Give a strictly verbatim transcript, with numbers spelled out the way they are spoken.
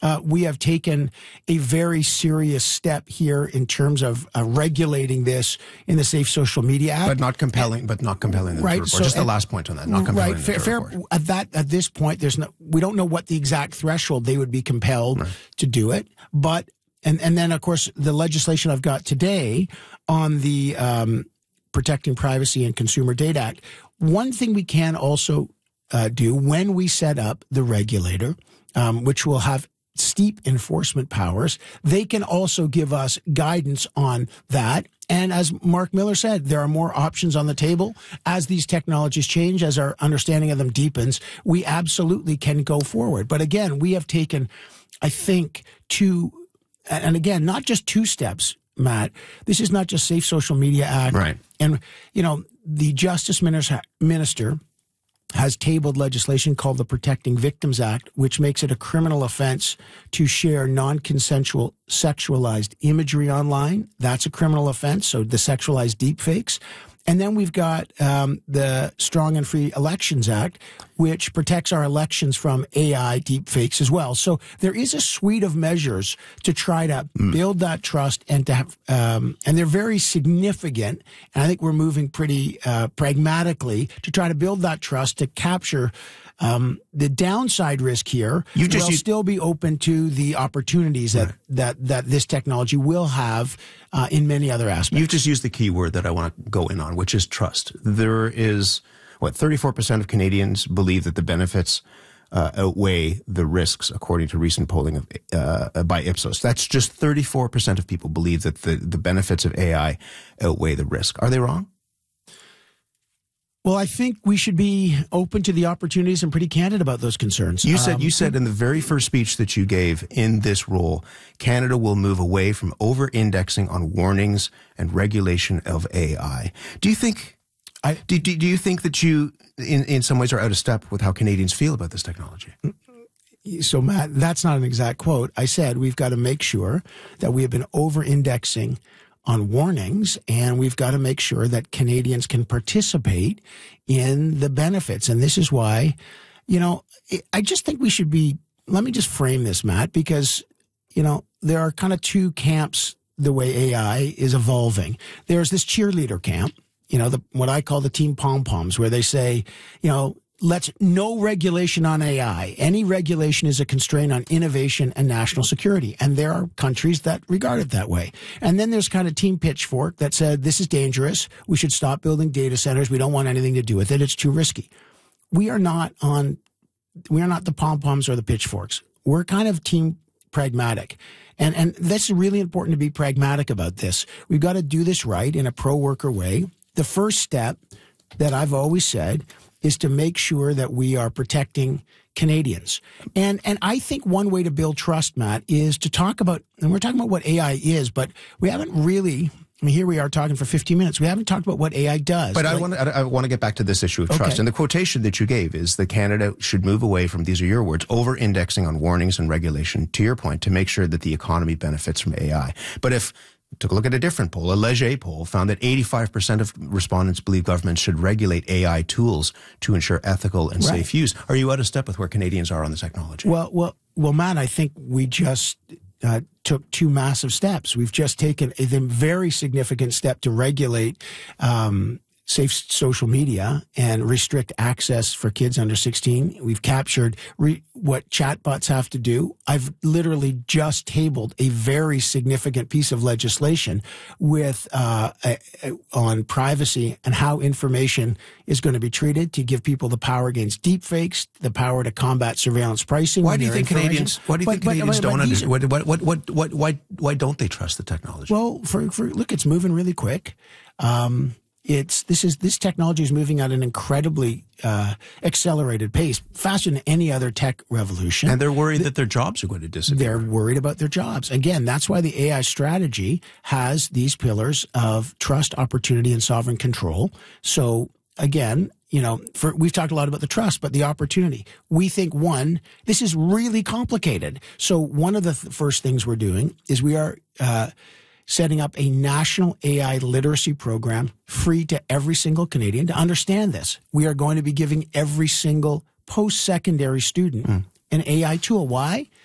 Uh, we have taken a very serious step here in terms of uh, regulating this in the Safe Social Media Act, but not compelling. And, but not compelling them right, to report. So, Just the last point on that. Not compelling right, fair, them to fair, report. At that at this point, there's no. We don't know what the exact threshold they would be compelled right. to do it. But and and then of course the legislation I've got today on the um, Protecting Privacy and Consumer Data Act. One thing we can also uh, do when we set up the regulator, um, which will have steep enforcement powers, they can also give us guidance on that. And as Mark Miller said, there are more options on the table. As these technologies change, as our understanding of them deepens, we absolutely can go forward. But again, we have taken, I think, two, and again, not just two steps, Matt. This is not just Safe Social Media Act. Right. And, you know, the Justice Minister has tabled legislation called the Protecting Victims Act, which makes it a criminal offense to share non-consensual sexualized imagery online. That's a criminal offense, so the sexualized deepfakes. And then we've got um, the Strong and Free Elections Act, which protects our elections from A I deepfakes as well. So there is a suite of measures to try to mm. build that trust and to have, um, and they're very significant. And I think we're moving pretty uh, pragmatically to try to build that trust to capture um, the downside risk here. You just will you, still be open to the opportunities that, right. that, that this technology will have uh, in many other aspects. You've just used the key word that I want to go in on, which is trust. There is, what, thirty-four percent of Canadians believe that the benefits uh, outweigh the risks, according to recent polling of, uh, by Ipsos. That's just thirty-four percent of people believe that the, the benefits of A I outweigh the risk. Are they wrong? Well, I think we should be open to the opportunities and pretty candid about those concerns. You said um, you said in the very first speech that you gave in this role, Canada will move away from over-indexing on warnings and regulation of A I. Do you think I, do, do, do you think that you, in, in some ways, are out of step with how Canadians feel about this technology? So, Matt, that's not an exact quote. I said we've got to make sure that we have been over-indexing on warnings, and we've got to make sure that Canadians can participate in the benefits. And this is why, you know, I just think we should be, let me just frame this, Matt, because, you know, there are kind of two camps the way A I is evolving. There's this cheerleader camp, you know, the, what I call the team pom-poms, where they say, you know, let's no regulation on A I. Any regulation is a constraint on innovation and national security. And there are countries that regard it that way. And then there's kind of Team Pitchfork that said, this is dangerous. We should stop building data centers. We don't want anything to do with it. It's too risky. We are not on, we are not the pom-poms or the pitchforks. We're kind of team pragmatic. And, and that's really important to be pragmatic about this. We've got to do this right in a pro-worker way. The first step that I've always said is to make sure that we are protecting Canadians. And and I think one way to build trust, Matt, is to talk about, and we're talking about what A I is, but we haven't really, I mean, here we are talking for fifteen minutes. We haven't talked about what A I does. But like, I want to I want to get back to this issue of trust. Okay. And the quotation that you gave is that Canada should move away from, these are your words, over-indexing on warnings and regulation, to your point, to make sure that the economy benefits from A I. But if took a look at a different poll. A Leger poll found that eighty-five percent of respondents believe governments should regulate A I tools to ensure ethical and right. safe use. Are you out of step with where Canadians are on the technology? Well, well, well, Matt, I think we just uh, took two massive steps. We've just taken a very significant step to regulate um, safe social media and restrict access for kids under sixteen. We've captured re- what chatbots have to do. I've literally just tabled a very significant piece of legislation with uh, a, a, on privacy and how information is going to be treated to give people the power against deepfakes, the power to combat surveillance pricing. Why do you think Canadians? Why do you think but, Canadians but, but, don't but understand? What, what, what, what, why, why don't they trust the technology? Well, for, for look, it's moving really quick. Um, It's this is this technology is moving at an incredibly uh, accelerated pace, faster than any other tech revolution. And they're worried the, that their jobs are going to disappear. They're worried about their jobs. Again, that's why the A I strategy has these pillars of trust, opportunity, and sovereign control. So again, you know, for, we've talked a lot about the trust, but the opportunity. We think, one, this is really complicated. So one of the th- first things we're doing is we are uh, setting up a national A I literacy program free to every single Canadian to understand this. We are going to be giving every single post-secondary student mm. an A I tool. Why?